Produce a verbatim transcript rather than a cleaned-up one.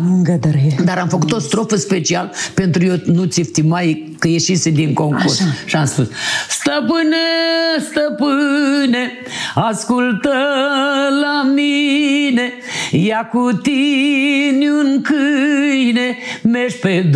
Mângădărie. Dar am făcut o strofă special pentru Eu nu țifti mai, că ieșise din concurs. Așa. Și am spus: stăpâne, stăpâne, ascultă la mine, ia cu tine un câine, mergi pe